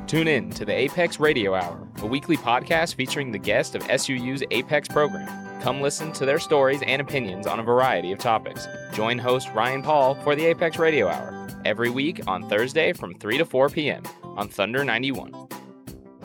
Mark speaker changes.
Speaker 1: Tune in to the Apex Radio Hour, a weekly podcast featuring the guest of SUU's Apex program. Come listen to their stories and opinions on a variety of topics. Join host Ryan Paul for the Apex Radio Hour every week on Thursday from 3 to 4 p.m. on Thunder 91.